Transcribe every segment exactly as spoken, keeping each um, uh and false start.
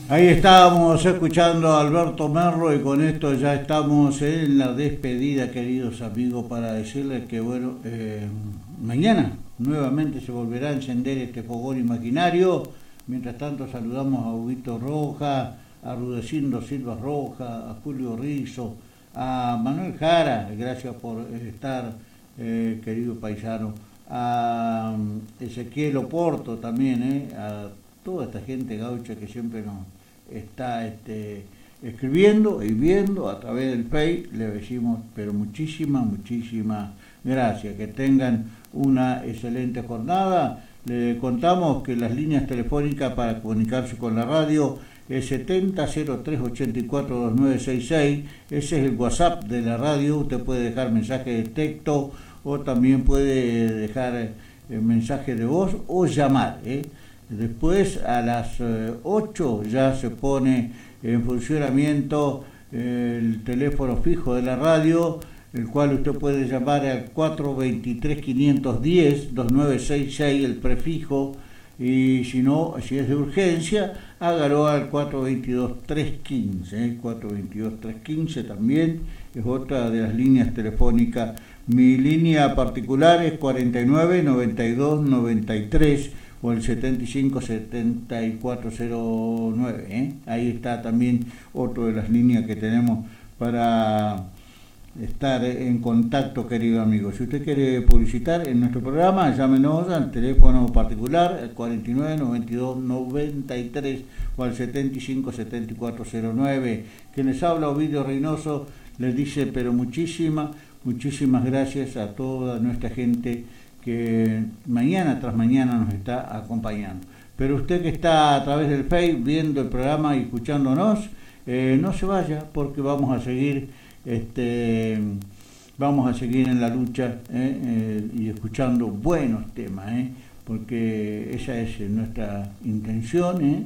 Ahí estábamos escuchando a Alberto Merlo y con esto ya estamos en la despedida, queridos amigos, para decirles que bueno, eh, mañana nuevamente se volverá a encender este fogón imaginario. Mientras tanto saludamos a Huguito Roja, a Rudecindo Silva Roja, a Julio Rizzo, a Manuel Jara, gracias por estar, eh, querido paisano, a Ezequiel Oporto también, eh, a toda esta gente gaucha que siempre nos está este, escribiendo y viendo a través del Face. Le decimos, pero muchísimas, muchísimas gracias. Que tengan una excelente jornada. Le contamos que las líneas telefónicas para comunicarse con la radio es setenta cero tres ochenta y cuatro veintinueve sesenta y seis. Ese es el WhatsApp de la radio. Usted puede dejar mensaje de texto o también puede dejar eh, mensaje de voz o llamar, ¿eh? Después a las eh, ocho ya se pone en funcionamiento eh, el teléfono fijo de la radio, el cual usted puede llamar al cuatro dos tres, cinco uno cero, dos nueve seis seis, el prefijo, y si no, si es de urgencia, hágalo al cuatro dos dos, tres uno cinco, ¿eh? cuatro dos dos, tres uno cinco también es otra de las líneas telefónicas. Mi línea particular es cuarenta y nueve, noventa y dos, noventa y tres o el setenta y cinco, setenta y cuatro cero nueve, ¿eh? Ahí está también otra de las líneas que tenemos para estar en contacto, querido amigo. Si usted quiere publicitar en nuestro programa, llámenos al teléfono particular, el cuarenta y nueve, noventa y dos, noventa y tres o al setenta y cinco, setenta y cuatro cero nueve. Quien les habla, Ovidio Reynoso, les dice, pero muchísimas, muchísimas gracias a toda nuestra gente que mañana tras mañana nos está acompañando. Pero usted que está a través del Facebook viendo el programa y escuchándonos, eh, no se vaya, porque vamos a seguir este vamos a seguir en la lucha eh, eh, y escuchando buenos temas, eh, porque esa es nuestra intención, eh,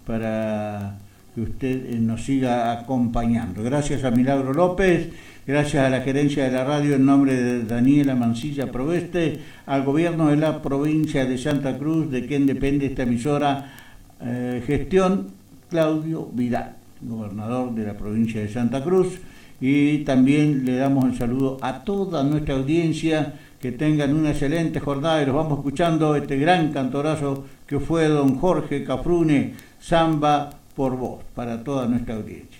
para que usted eh, nos siga acompañando. Gracias a Milagro López, gracias a la gerencia de la radio en nombre de Daniela Mancilla Proveste, al gobierno de la provincia de Santa Cruz, de quien depende esta emisora, eh, gestión Claudio Vidal, gobernador de la provincia de Santa Cruz, y también le damos el saludo a toda nuestra audiencia. Que tengan una excelente jornada y los vamos escuchando este gran cantorazo que fue don Jorge Cafrune, Samba por Vos, para toda nuestra audiencia.